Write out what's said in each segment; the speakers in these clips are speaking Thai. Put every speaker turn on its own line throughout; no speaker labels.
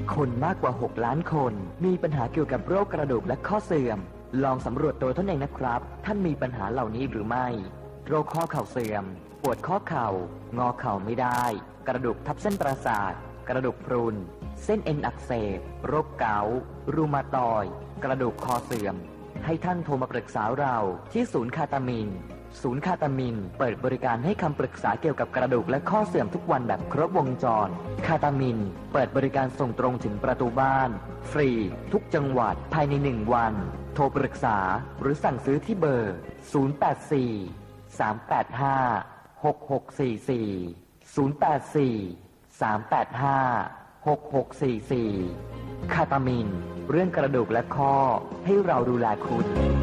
คนมากกว่า6 ล้านคนมีปัญหาเกี่ยวกับโรคกระดูกและข้อเสื่อมลองสำรวจตัวท่านเองนะครับท่านมีปัญหาเหล่านี้หรือไม่โรคข้อเข่าเสื่อมปวดข้อเข่างอเข่าไม่ได้กระดูกทับเส้นประสาทกระดูกพรุนเส้นเอ็นอักเสบโรคเกาต์รูมาตอยด์กระดูกคอเสื่อมให้ท่านโทรมาปรึกษาเราที่ศูนย์คาตามินศูนย์คาตามินเปิดบริการให้คำปรึกษาเกี่ยวกับกระดูกและข้อเสื่อมทุกวันแบบครบวงจรคาตามินเปิดบริการส่งตรงถึงประตูบ้านฟรีทุกจังหวัดภายใน1 วันโทรปรึกษาหรือสั่งซื้อที่เบอร์ 084-385-6644 คาตามินเรื่องกระดูกและข้อให้เราดูแลคุณ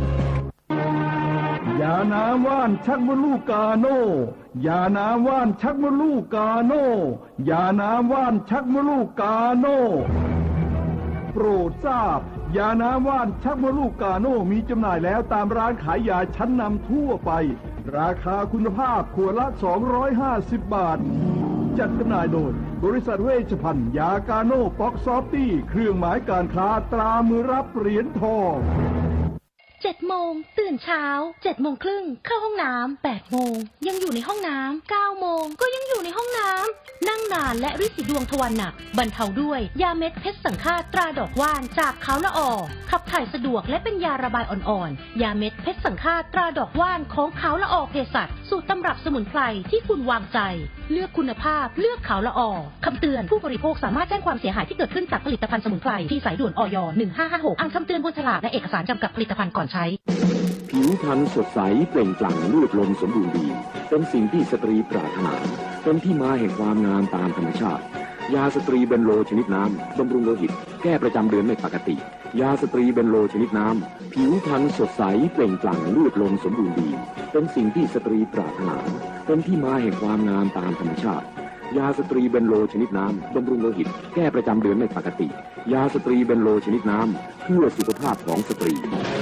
ยาน้ำว่านชักมดลูกกาโน่ยาน้ำว่านชักมดลูกกาโน่ยาน้ำว่านชักมดลูกกาโน่โปรดทราบยาน้ำว่านชักมดลูกกาโน่มีจำหน่ายแล้วตามร้านขายยาชั้นนำทั่วไปราคาคุณภาพขวดละ250 บาทจัดจำหน่ายโดยบริษัทเวชภัณฑ์ยากาโน่ป๊อกซอฟตี้เครื่องหมายการค้าตรามือรับเหรียญทอง
7 โมงตื่นเช้า7 โมงครึ่งเข้าห้องน้ำ8 โมงยังอยู่ในห้องน้ำ9 โมงก็ยังอยู่ในห้องน้ำนั่งนานและริดสีดวงทวารหนักบรรเทาด้วยยาเม็ดเพชรสังฆาตราดอกว่านจากเขาละออขับถ่ายสะดวกและเป็นยาระบายอ่อนๆยาเม็ดเพชรสังฆาตราดอกว่านของเขาละออเภสัชสูตรตำรับสมุนไพรที่คุณวางใจเลือกคุณภาพเลือกเขาละออคำเตือนผู้บริโภคสามารถแจ้งความเสียหายที่เกิดขึ้นจากผลิตภัณฑ์สมุนไพรที่สายด่วนอย 1556อ่านคำเตือนบนฉลากและเอกสารจำกัดผลิตภัณฑ์ก่อนใช้
ผิวพรรณสดใสเปล่งปลั่งลื่นลมสมบูรณ์ดีเป็นสิ่งที่สตรีปรารถนาเป็นที่มาแห่งความงามตามธรรมชาติยาสตรีเบนโลชนิดน้ำบำรุงโลหิตแก้ประจำเดือนไม่ปกติยาสตรีเบนโลชนิดน้ำผิวพรรณสดใสเปล่งปลั่งลื่นลมสมบูรณ์ดีเป็นสิ่งที่สตรีปรารถนาเป็นที่มาแห่งความงามตามธรรมชาติยาสตรีเบนโลชนิดน้ำบำรุงโลหิตแก้ประจำเดือนไม่ปกติยาสตรีเบนโลชนิดน้ำเพื่อสุขภาพของสตรี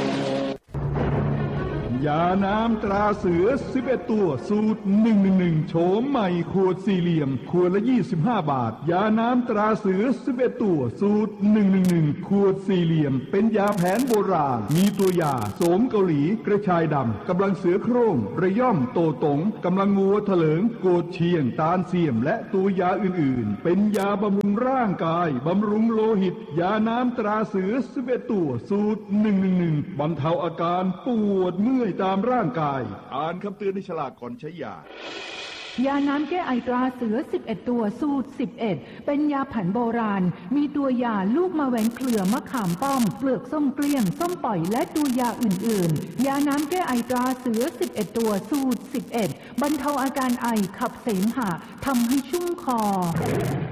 ยาน้ำตราเสือ11 ตัวสูตร111โฉมใหม่ขวดสี่เหลี่ยมขวดละ25 บาทยาน้ำตราเสือ11 ตัวสูตร111ขวดสี่เหลี่ยมเป็นยาแผนโบราณมีตัวยาโสมเกาหลีกระชายดำกำลังเสือโคร่งระย่อมโตตงกำลังงัวเถลิงโกดเชียงตาลเสียมและตัวยาอื่นๆเป็นยาบำรุงร่างกายบำรุงโลหิตยาน้ำตราเสือ11 ตัวสูตร111บรรเทาอาการปวดเมื่อยตามร่างกายอ่านคำเตือนในฉลากก่อนใช้ยาย
าน้ำแก้ไอตราเสือ11 ตัวสูตร11เป็นยาแผนโบราณมีตัวยาลูกมะแหวงเครือมะขามป้อมเปลือกส้มเกลี้ยงส้มปล่อยและตัวยาอื่นๆยาน้ำแก้ไอตราเสือ11 ตัวสูตร11บรรเทาอาการไอขับเสมหะทำให้ชุ่มคอ